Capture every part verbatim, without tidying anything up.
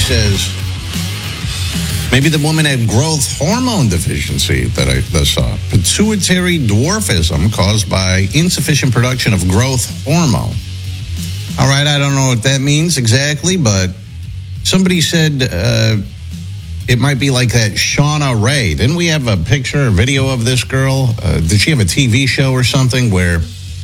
says maybe the woman had growth hormone deficiency that I that saw. Pituitary dwarfism caused by insufficient production of growth hormone. All right, I don't know what that means exactly, but somebody said uh, it might be like that Shauna Ray. Didn't we have a picture or video of this girl? Uh, did she have a T V show or something where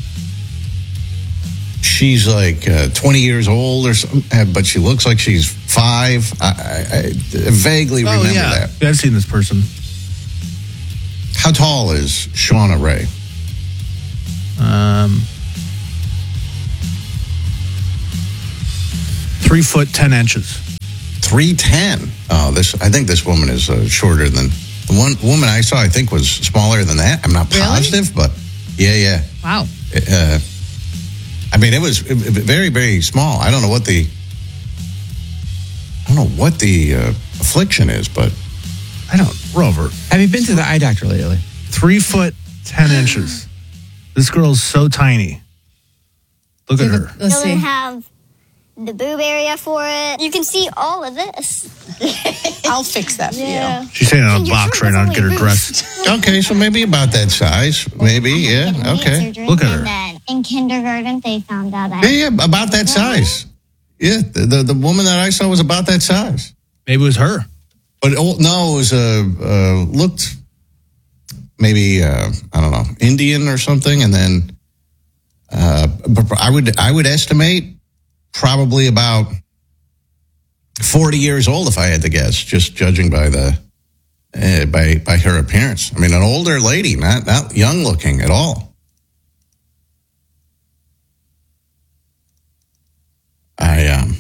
she's like uh, twenty years old or something, but she looks like she's five? I, I, I vaguely oh, remember yeah. that. Yeah, I've seen this person. How tall is Shauna Ray? Um, three foot ten inches. three ten. Oh, this. I think this woman is uh, shorter than the one woman I saw. I think was smaller than that. I'm not Really? positive, but yeah, yeah. Wow. Uh, I mean, it was very, very small. I don't know what the. I don't know what the uh, affliction is, but I don't. Rover. Have you been to the eye doctor lately? Three foot ten inches. This girl's so tiny. Look at her. Let's Doesn't see. have the boob area for it. You can see all of this. I'll fix that for Yeah. you. She's standing on a Your box shirt right now to was get her only dressed. okay. So maybe about that size. Maybe, yeah. Okay. Look at her. And then in kindergarten, they found out I Yeah, yeah. About that size. Yeah, the the, the woman that I saw was about that size. Maybe it was her. But oh, no, it was uh, uh, looked maybe uh, I don't know, Indian or something, and then uh, I would I would estimate probably about forty years old if I had to guess, just judging by the uh, by by her appearance. I mean, an older lady, not not young looking at all. I um.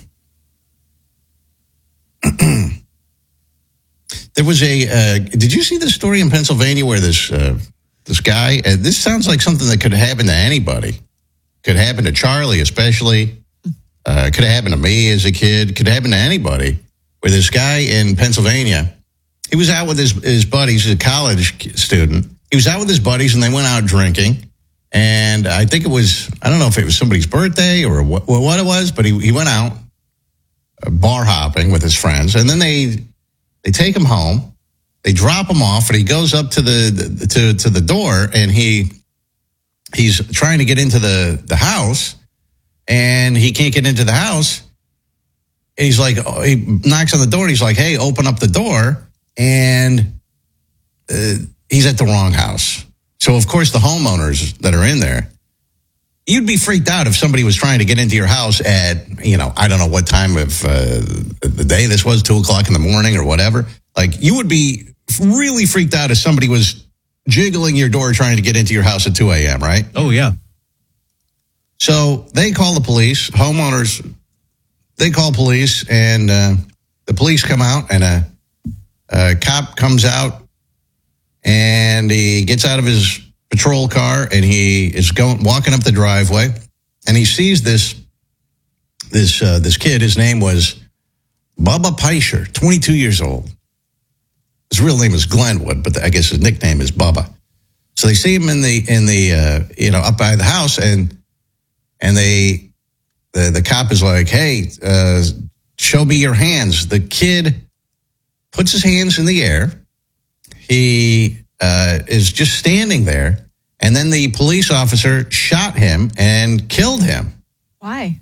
There was a. Uh, did you see the story in Pennsylvania where this uh, this guy? Uh, this sounds like something that could happen to anybody. Could happen to Charlie, especially. Uh, could have happened to me as a kid. Could happen to anybody. Where this guy in Pennsylvania, he was out with his his buddies. He's a college student. He was out with his buddies, and they went out drinking. And I think it was. I don't know if it was somebody's birthday or what, what it was, but he he went out uh, bar hopping with his friends, and then they. They take him home, they drop him off, and he goes up to the, the to to the door, and he he's trying to get into the, the house, and he can't get into the house. And he's like, oh, he knocks on the door, and he's like, "Hey, open up the door," and uh, he's at the wrong house. So of course the homeowners that are in there, you'd be freaked out if somebody was trying to get into your house at, you know, I don't know what time of uh, the day this was, two o'clock in the morning or whatever. Like, you would be really freaked out if somebody was jiggling your door trying to get into your house at two a.m., right? Oh, yeah. So they call the police. Homeowners, they call police, and uh, the police come out, and a, a cop comes out, and he gets out of his patrol car, and he is going walking up the driveway, and he sees this this uh, this kid. His name was Bubba Peischer, twenty-two years old. His real name is Glenwood, but I guess his nickname is Bubba. So they see him in the in the uh, you know up by the house, and and they the the cop is like, "Hey, uh, show me your hands." The kid puts his hands in the air. He Uh, is just standing there, and then the police officer shot him and killed him. Why?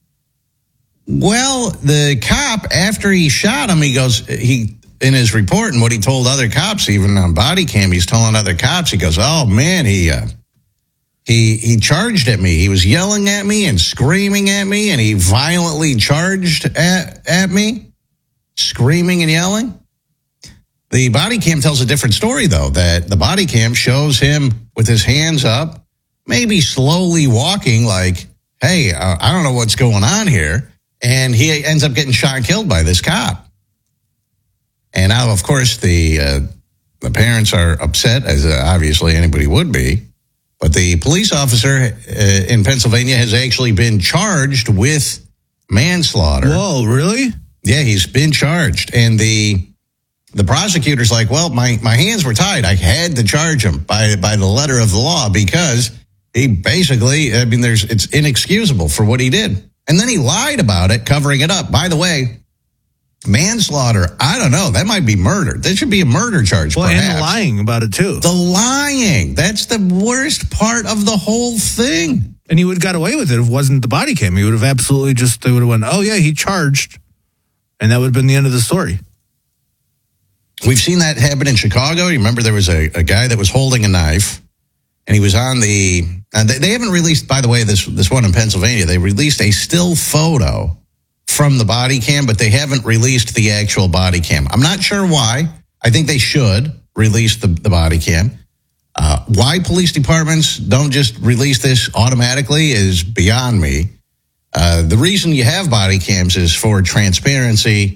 Well, the cop, after he shot him, he goes, he in his report and what he told other cops, even on body cam, he's telling other cops, he goes, "Oh man, he uh, he he charged at me. He was yelling at me and screaming at me, and he violently charged at at me, screaming and yelling." The body cam tells a different story, though, that the body cam shows him with his hands up, maybe slowly walking like, "Hey, uh, I don't know what's going on here." And he ends up getting shot and killed by this cop. And now, of course, the uh, the parents are upset, as uh, obviously anybody would be. But the police officer uh, in Pennsylvania has actually been charged with manslaughter. Whoa, really? Yeah, he's been charged. And the the prosecutor's like, "Well, my, my hands were tied. I had to charge him by by the letter of the law because he basically, I mean, there's it's inexcusable for what he did." And then he lied about it, covering it up. By the way, Manslaughter, I don't know. That might be murder. That should be a murder charge, Well, perhaps. and lying about it too. The lying. That's the worst part of the whole thing. And he would have got away with it if it wasn't the body cam. He would have absolutely just, they would have went, oh yeah, he charged. And that would have been the end of the story. We've seen that happen in Chicago. You remember there was a, a guy that was holding a knife, and he was on the, and they, they haven't released, by the way, this, this one in Pennsylvania, they released a still photo from the body cam, but they haven't released the actual body cam. I'm not sure why. I think they should release the, the body cam. Uh, why police departments don't just release this automatically is beyond me. Uh, the reason you have body cams is for transparency